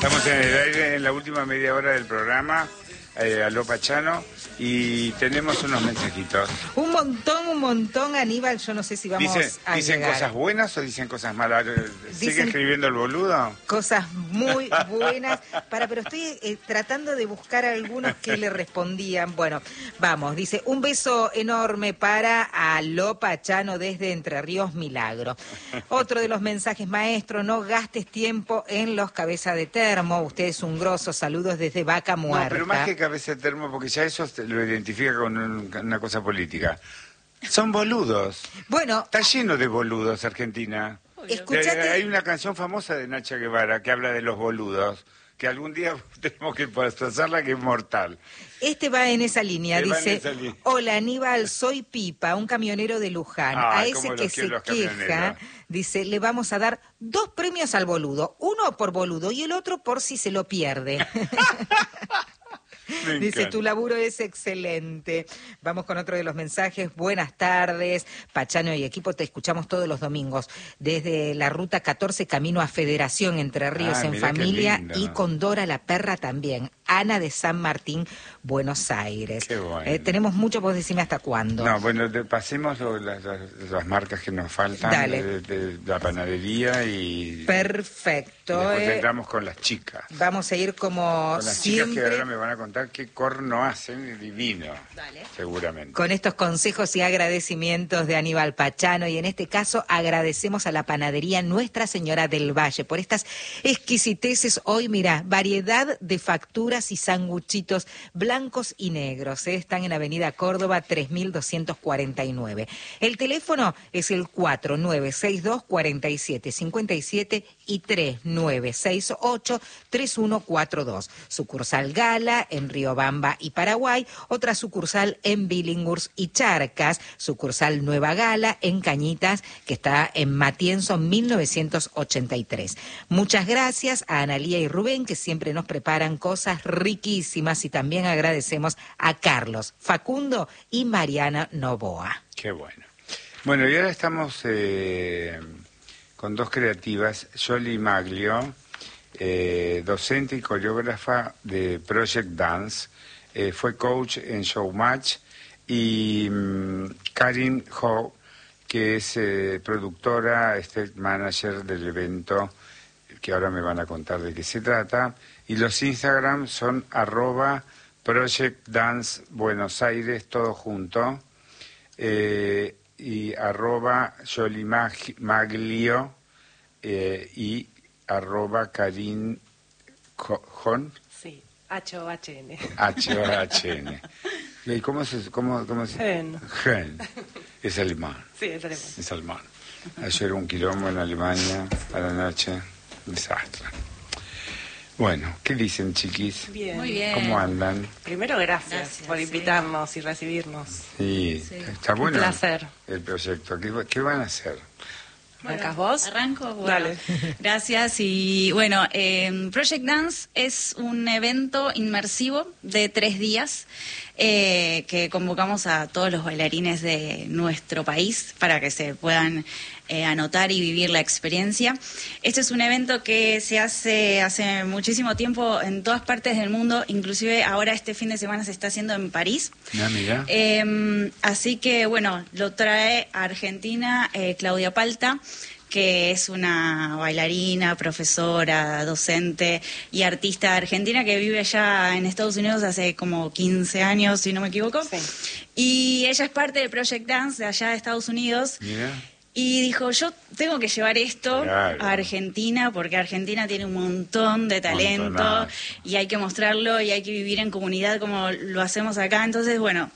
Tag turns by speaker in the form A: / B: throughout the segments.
A: Estamos en el aire en la última media hora del programa, Aló Pachano, y tenemos unos mensajitos.
B: Un montón, Aníbal. Yo no sé si vamos a
A: ¿Dicen
B: llegar.
A: cosas buenas o dicen cosas malas? ¿Sigue
B: Dicen
A: escribiendo el boludo?
B: Cosas muy buenas. Pero estoy tratando de buscar algunos que le respondían. Bueno, vamos. Dice, un beso enorme para Aló Pachano desde Entre Ríos, Milagro. Otro de los mensajes, maestro, no gastes tiempo en los cabezas de termo. Usted es un grosso. Saludos desde Vaca Muerta.
A: No, pero más que cabeza de termo, porque ya eso lo identifica con una cosa política. Son boludos.
B: Bueno,
A: está lleno de boludos Argentina.
B: Escuchate.
A: Hay una canción famosa de Nacha Guevara que habla de los boludos, que algún día tenemos que pasarla, que es mortal.
B: Este va en esa línea, dice, hola Aníbal, soy Pipa, un camionero de Luján. A ese que se queja, dice, le vamos a dar 2 premios al boludo, uno por boludo y el otro por si se lo pierde. Dice, tu laburo es excelente. Vamos con otro de los mensajes. Buenas tardes, Pachano y equipo, te escuchamos todos los domingos. Desde la ruta 14, camino a Federación, Entre Ríos, en familia, y con Dora la perra también. Ana de San Martín, Buenos Aires.
A: Qué bueno.
B: Tenemos mucho, vos decime hasta cuándo.
A: No, bueno, pasemos las marcas que nos faltan.
B: Dale.
A: De la panadería y...
B: Perfecto.
A: Y después entramos con las chicas.
B: Vamos a ir como
A: con las
B: siempre.
A: Chicas que ahora me van a contar qué corno hacen, divino.
B: Dale.
A: Seguramente.
B: Con estos consejos y agradecimientos de Aníbal Pachano, y en este caso agradecemos a la panadería Nuestra Señora del Valle por estas exquisiteces. Hoy, mira, variedad de facturas y sanguchitos blancos y negros. Están en Avenida Córdoba 3249. El teléfono es el 4962-4757 y 3968-3142. Sucursal Gala en Riobamba y Paraguay, otra sucursal en Billinghurst y Charcas, sucursal Nueva Gala en Cañitas, que está en Matienzo 1983. Muchas gracias a Analía y Rubén, que siempre nos preparan cosas riquísimas, y también agradecemos a Carlos, Facundo y Mariana Novoa.
A: Qué bueno. Bueno, y ahora estamos con 2 creativas, Yoli Maglio, docente y coreógrafa de Project Dance, fue coach en Showmatch, y Karin Ho, que es productora, stage manager del evento, que ahora me van a contar de qué se trata, y los Instagram son @Project Dance Buenos Aires, todo junto, y @Yoli Maglio, y @Karin Hon.
C: Sí, H-O-H-N.
A: H-O-H-N. ¿Y cómo se...?
C: Gen.
A: Gen. Es alemán.
C: Sí, es alemán.
A: Es alemán. Ayer un quilombo en Alemania, a la noche, desastre. Bueno, ¿qué dicen, chiquis?
C: Bien.
D: Muy bien.
A: ¿Cómo andan?
C: Primero, gracias por invitarnos y recibirnos.
A: Sí, está bueno.
C: Un placer.
A: El proyecto. ¿Qué van a hacer?
C: ¿Arrancás vos?
D: Arranco, bueno,
C: Dale.
D: Gracias. Y bueno, Project Dance es un evento inmersivo de 3 días que convocamos a todos los bailarines de nuestro país para que se puedan anotar y vivir la experiencia. Este es un evento que se hace muchísimo tiempo en todas partes del mundo, inclusive ahora este fin de semana se está haciendo en París.
A: Mira.
D: Así que bueno, lo trae a Argentina Claudia Palta, que es una bailarina, profesora, docente y artista argentina que vive allá en Estados Unidos hace como 15 años, si no me equivoco.
C: Sí.
D: Y ella es parte de Project Dance de allá de Estados Unidos.
A: Mira.
D: Y dijo, yo tengo que llevar esto a Argentina, porque Argentina tiene un montón de talento y hay que mostrarlo y hay que vivir en comunidad como lo hacemos acá. Entonces, bueno,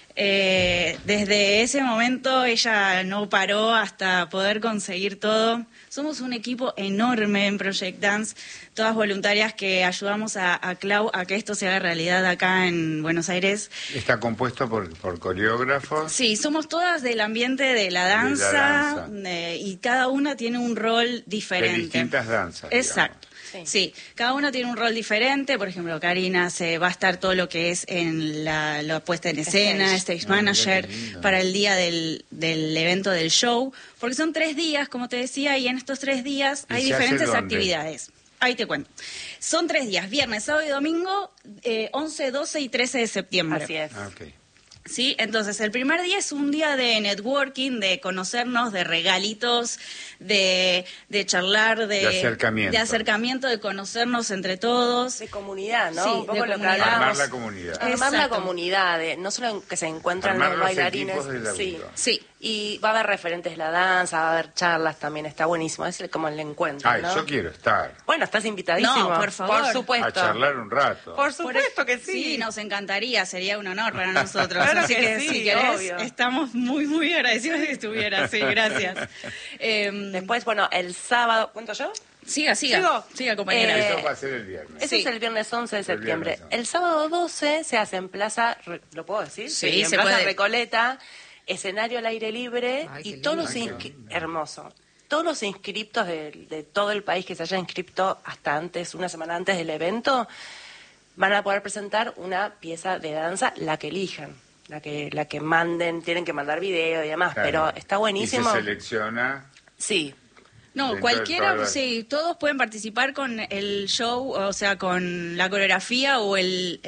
D: desde ese momento ella no paró hasta poder conseguir todo. Somos un equipo enorme en Project Dance, todas voluntarias que ayudamos a Clau a que esto se haga realidad acá en Buenos Aires.
A: ¿Está compuesto por coreógrafos?
D: Sí, somos todas del ambiente de la danza, y cada una tiene un rol diferente.
A: De distintas danzas.
D: Exacto. Sí, cada uno tiene un rol diferente. Por ejemplo, Karina va a estar todo lo que es en la puesta en escena, stage manager, para el día del evento del show, porque son 3 días, como te decía, y en estos 3 días hay diferentes actividades. Ahí te cuento. Son 3 días, viernes, sábado y domingo, 11, 12 y 13 de septiembre.
C: Así es.
A: Ah, ok.
D: Sí, entonces el primer día es un día de networking, de conocernos, de regalitos, de charlar,
A: De acercamiento.
D: de conocernos entre todos.
C: De comunidad, ¿no?
D: Sí,
C: Un poco
D: de
C: lo que
D: comunidad.
C: hablábamos.
A: Armar la comunidad.
C: Armar la
D: Exacto.
C: comunidad, no solo que se encuentran
A: Armar
C: los
A: los
C: bailarines.
A: equipos de laburo.
C: Sí.
D: Sí.
C: Y va a haber referentes de la danza, va a haber charlas también, está buenísimo. Es como el encuentro,
A: Ay,
C: ¿no?
A: yo quiero estar.
C: Bueno, estás invitadísimo.
D: No, por favor.
C: Por supuesto.
A: A charlar un rato.
C: Por supuesto que sí.
D: Sí, nos encantaría, sería un honor para nosotros.
C: Claro
D: Así
C: que
D: que
C: sí,
D: si querés,
C: obvio.
D: estamos muy, muy agradecidos de que estuviera. Sí, gracias.
C: Después, bueno, el sábado... ¿Cuento yo?
D: Siga,
C: ¿Sigo?
D: compañera.
A: Eso va a ser el viernes.
C: Ese
D: Sí.
C: es el viernes 11 de
A: El viernes
C: septiembre.
A: 11.
C: El sábado 12 se hace en Plaza... ¿Lo puedo decir?
D: Sí,
C: en
D: se
C: Plaza
D: puede.
C: Recoleta, escenario al aire libre
B: Ay, qué
C: y todos
B: lindo.
C: los...
A: Ay, qué lindo.
C: Hermoso. Todos los inscriptos de todo el país que se hayan inscrito hasta antes, una semana antes del evento, van a poder presentar una pieza de danza, la que elijan. La que manden, tienen que mandar video y demás,
A: Claro.
C: pero está buenísimo.
A: Y se selecciona.
C: Sí,
D: No,
A: Dentro de
D: cualquiera,
A: todas las-
D: sí, todos pueden participar con el show, o sea, con la coreografía o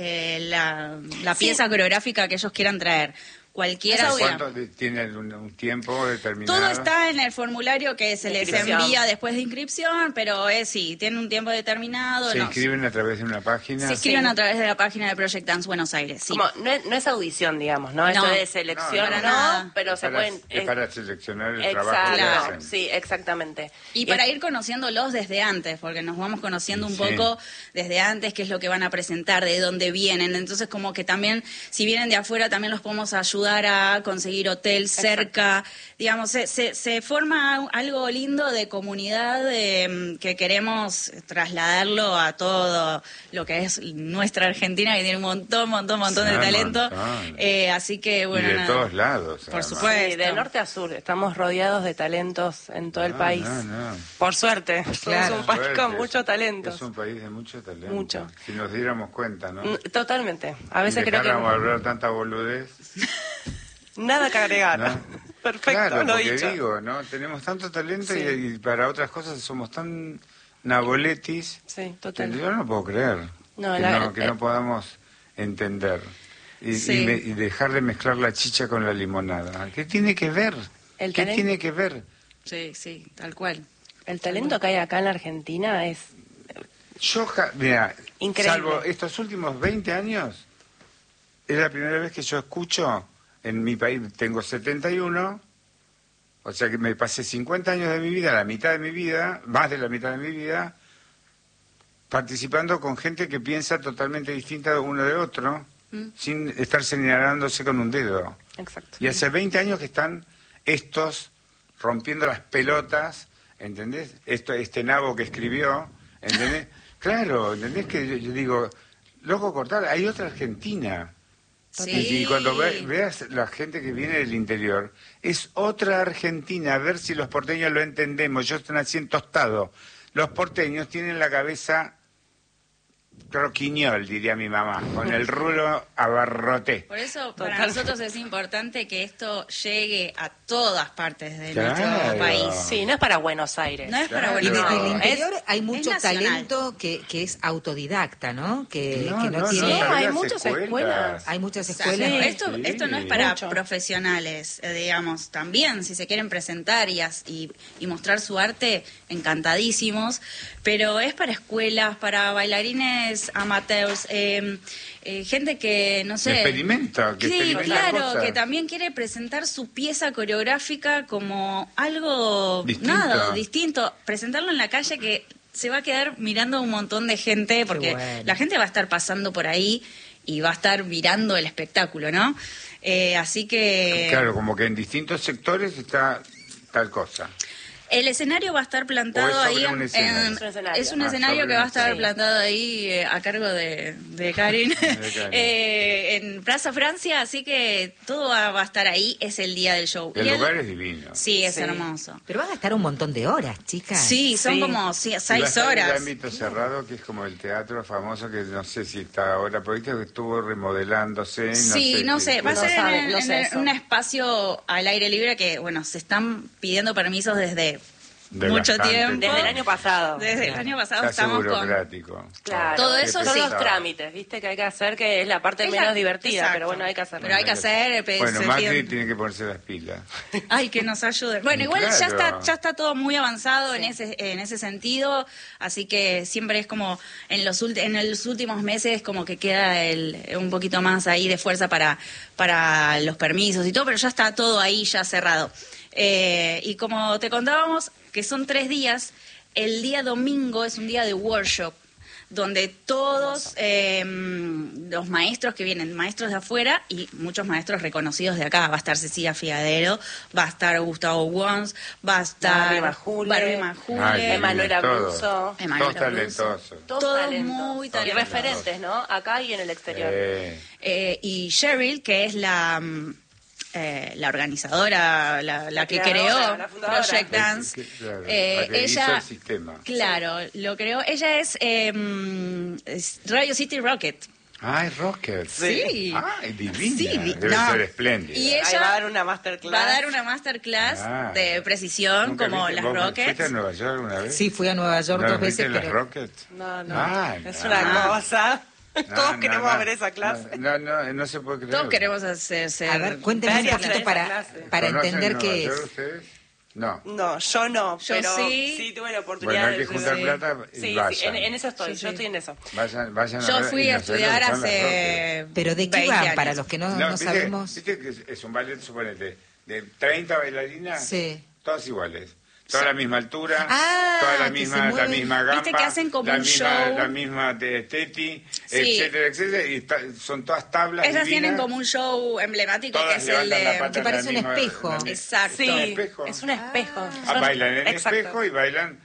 D: la
C: Sí.
D: pieza coreográfica que ellos quieran traer. Cualquiera.
C: Esa
D: sea.
A: ¿Cuánto tiene un tiempo determinado?
D: Todo está en el formulario que se les
C: Inscripción.
D: envía después de inscripción, pero sí, tiene un tiempo determinado.
A: ¿Se
D: no.
A: inscriben a través de una página?
D: Se inscriben
C: Sí.
D: a través de la página de Project Dance Buenos Aires, sí.
C: como no es audición, digamos, ¿no? Esto
D: No.
C: es selección,
A: No,
C: no,
D: para nada.
C: pero
A: Es
C: se
A: para-
C: pueden...
A: es para seleccionar el trabajo que
C: Exacto,
A: hacen.
C: sí, exactamente.
D: Y para ir conociéndolos desde antes, porque nos vamos conociendo un
A: Sí.
D: poco desde antes, qué es lo que van a presentar, de dónde vienen. Entonces, como que también, si vienen de afuera, también los podemos ayudar a conseguir hotel cerca. Digamos, se forma algo lindo de comunidad que queremos trasladarlo a todo lo que es nuestra Argentina, que tiene un montón
A: Sí,
D: de
A: un
D: talento.
A: montón.
D: Así que, bueno,
A: y de
D: nada.
A: todos lados.
D: Por
A: además.
D: supuesto.
C: Sí, de norte a sur, estamos rodeados de talentos en todo el
A: No,
C: país.
A: no.
C: Por suerte,
B: Claro.
C: somos un país
A: Suerte,
C: con mucho talento.
A: Es un país de mucho talento.
C: Mucho.
A: Si nos diéramos cuenta, ¿no?
C: Totalmente. A veces
A: Si
C: creo que
A: dejáramos hablar tanta boludez.
C: nada que agregar.
A: ¿no?
C: Perfecto,
A: Claro,
C: lo
A: porque
C: dicho.
A: digo, ¿no? Tenemos tanto talento
C: Sí.
A: y para otras cosas somos tan naboletis.
C: Sí,
A: Que
C: total.
A: yo no puedo creer
C: No,
A: que no podamos entender
D: Sí.
A: y dejar de mezclar la chicha con la limonada. ¿Qué tiene que ver?
C: El
A: ¿Qué
C: talento-
A: tiene que ver?
D: Sí, sí, tal cual.
C: El talento que hay acá en la Argentina es...
A: Mira,
C: Increíble.
A: salvo estos últimos 20 años, es la primera vez que yo escucho en mi país, tengo 71, o sea que me pasé 50 años de mi vida, la mitad de mi vida, más de la mitad de mi vida, participando con gente que piensa totalmente distinta uno de otro, sin estar señalándose con un dedo.
C: Exacto.
A: Y hace 20 años que están estos rompiendo las pelotas, ¿entendés? Este nabo que escribió, ¿entendés? Claro, ¿entendés? Que yo digo, loco cortar, hay otra Argentina.
D: Sí.
A: Y cuando veas la gente que viene del interior, es otra Argentina, a ver si los porteños lo entendemos. Yo estoy así en tostado. Los porteños tienen la cabeza croquiñol, diría mi mamá, con el rulo abarroté.
D: Por eso, para
C: Total.
D: nosotros es importante que esto llegue a todas partes de
A: Claro.
D: nuestro país.
C: Sí, no es para Buenos Aires.
D: No es para
A: Claro.
B: Y
D: Buenos
B: desde el
D: Aires.
B: interior hay mucho
D: nacional.
B: talento que es autodidacta, ¿no? Que
A: No,
B: no
A: no,
B: tiene...
C: no, hay
A: había
C: muchas escuelas.
B: Hay muchas
D: O sea,
B: escuelas.
C: Sí.
D: esto no es
A: Sí.
D: para
C: Mucho.
D: profesionales, digamos, también si se quieren presentar y mostrar su arte, encantadísimos, pero es para escuelas, para bailarines amateurs, gente que, no sé...
A: Experimenta, que
D: Sí,
A: experimenta
D: claro,
A: cosas.
D: que también quiere presentar su pieza coreográfica como algo,
A: Distinto.
D: nada, distinto, presentarlo en la calle que se va a quedar mirando a un montón de gente, porque
B: bueno.
D: la gente va a estar pasando por ahí y va a estar mirando el espectáculo, ¿no? Así que
A: Claro, como que en distintos sectores está tal cosa.
D: el escenario va a estar plantado
A: O es sobre
D: ahí.
A: un escenario.
C: Es un escenario.
D: Es un
A: Ah,
D: escenario
A: sobre
D: que va a
A: un
D: estar
C: escenario.
D: plantado ahí a cargo de Karin,
A: Karin.
D: en Plaza Francia, así que todo va a estar ahí, es el día del show.
A: El
D: Y
A: lugar es divino.
D: Sí, es
C: Sí.
D: hermoso.
B: Pero van a estar un montón de horas, chicas.
D: Sí, son
C: Sí.
D: como
A: Y va a
D: 6
A: estar
D: horas.
A: el ámbito cerrado, que es como el teatro famoso, que no sé si está ahora, porque viste que estuvo remodelándose.
D: Sí, no sé, va a
C: No
D: ser
C: sabe,
D: en,
C: no sé
D: en
C: eso.
D: un espacio al aire libre que, bueno, se están pidiendo permisos desde mucho
A: bastante.
D: tiempo.
C: Desde el año pasado.
D: Desde el año pasado
A: Se hace
D: estamos con...
A: burocrático.
C: Claro,
D: Todo eso
C: son
D: sí.
C: los trámites, ¿viste? Que hay que hacer, que es la parte
D: Es
C: menos
D: la-
C: divertida,
D: exacto.
C: pero bueno, hay que hacerlo.
D: Pero hay que hacer...
A: Bueno,
D: se
A: Macri
D: piden-
A: tiene que ponerse las pilas.
D: Ay, que nos ayuden. Bueno, igual
A: Claro.
D: ya está todo muy avanzado en ese sentido, así que siempre es como en los últimos meses como que queda un poquito más ahí de fuerza para los permisos y todo, pero ya está todo ahí ya cerrado. Y como te contábamos, que son 3 días, el día domingo es un día de workshop, donde todos los maestros que vienen, maestros de afuera y muchos maestros reconocidos de acá, va a estar Cecilia Fiadero, va a estar Gustavo Wons, va a estar
C: Barbie Majule,
A: Ay,
C: Emanuel
A: todos.
C: Abruzzo.
A: Todos talentosos.
D: Todos
C: talentosos.
D: muy
C: Y
D: talentosos.
C: referentes, ¿no? Acá y en el exterior.
D: Y Cheryl, que es la organizadora, la que
C: creadora,
D: creó
C: la fundadora.
D: Project Dance,
A: Claro, la que hizo el sistema.
D: claro, lo creó. Ella es Radio City Rocket.
A: Ay, Rocket.
D: Sí.
A: Ay, divina.
D: Sí,
A: Debe
D: no.
A: ser espléndida.
D: Y
C: Ahí
D: ella
C: va a dar una masterclass.
D: va a dar una masterclass
A: Ah.
D: de precisión,
A: ¿Nunca
D: como
A: viste-
D: las
A: vos
D: Rockets.
A: ¿Fuiste a Nueva York una vez?
B: Sí, fui a Nueva York
A: ¿No
B: 2
A: viste
B: veces,
A: las
B: pero...
A: Rockets?
C: No, no.
A: Ah,
C: es
A: no.
C: una cosa. Todos
A: No,
C: queremos
A: no,
C: ver esa clase.
A: No se puede creer.
D: Todos queremos hacer...
B: A ver, cuéntenme un
C: Varias
B: poquito
C: veces
B: para
C: clase.
B: entender
A: ¿Conocen
B: qué
A: Nueva
B: es.
A: York ustedes? No.
C: No, yo no,
D: Yo
C: pero
D: sí.
C: sí tuve la
A: Bueno,
C: oportunidad
A: hay que juntar
C: de...
A: plata y
C: Sí,
A: vayan.
C: en eso estoy,
D: Sí,
C: yo
D: sí.
C: estoy en eso.
A: Vayan a
D: Yo
A: ver
D: fui
A: y
D: a
A: no saben
D: estudiar
A: lo que son las
D: hace...
B: Pero ¿de qué
D: 20
B: van?
D: años.
B: Para los que no
A: Rockets.
B: sabemos...
A: Viste que es un ballet, suponete, de 30 bailarinas,
B: Sí.
A: todas iguales. Toda la misma altura,
B: Ah,
A: toda la
B: que
A: misma,
B: se
A: la
B: mueven.
A: misma gamba,
D: Viste que hacen como
A: la
D: un
A: misma,
D: show.
A: la misma teti,
D: Sí.
A: etcétera, y son todas tablas
D: Ellas
A: divinas.
D: tienen como un show emblemático
A: Todas
D: que es el
A: levantan la
D: de...
A: pata
B: que
A: en
B: parece
A: la
B: un
A: misma-
B: espejo.
A: la mi-
D: Exacto.
C: Sí,
A: ¿Un espejo?
C: es un espejo.
A: Bailan en
C: Exacto.
A: espejo y bailan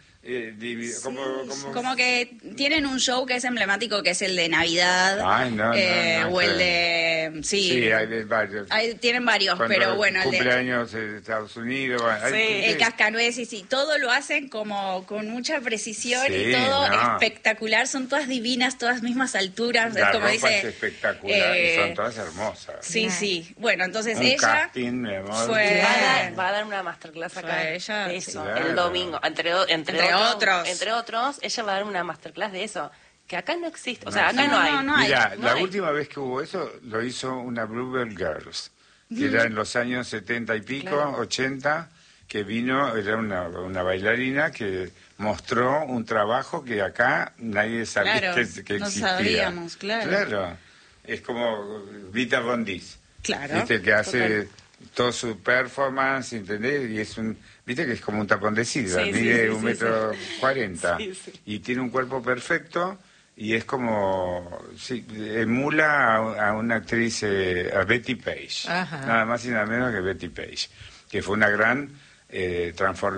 D: Como que tienen un show que es emblemático, que es el de Navidad.
A: Ay, no,
D: o el
A: sí.
D: de... Sí,
A: Sí, hay varios.
D: tienen varios,
A: Cuando
D: pero bueno, el de...
A: cumpleaños de Estados Unidos.
D: El cascanueces y todo lo hacen como con mucha precisión
A: Sí,
D: y todo
A: no.
D: espectacular. Son todas divinas, todas mismas alturas.
A: La
D: como
A: ropa
D: dice,
A: es espectacular y son todas hermosas.
D: Sí, sí. Bueno, entonces
A: Un
D: ella
A: casting, mi amor.
D: fue-
C: Va a dar una masterclass acá
D: Fue ella,
C: de eso,
A: claro.
C: el domingo. Entre otros. Entre otros, ella va a dar una masterclass de eso, que acá no existe. O sea, acá no hay.
D: no hay.
A: Mira,
D: no
A: la
D: hay.
A: última vez que hubo eso lo hizo una Bluebell Girls, que era en los años 70 y pico, 80, que vino, era una bailarina que mostró un trabajo que acá nadie sabía
D: Claro,
A: que
D: no
A: existía.
D: sabíamos, claro.
A: Claro, es como Vita Bondis,
D: Claro.
A: ¿viste? Que hace todo su performance, ¿entendés? Y es viste que es como un tapón de sidra,
C: Sí,
A: mide
C: sí,
A: 1,40 m
C: Sí, sí.
A: y tiene un cuerpo perfecto y es como, sí, emula a una actriz, a Betty Page,
B: Ajá.
A: nada más y nada menos que Betty Page, que fue una gran transformación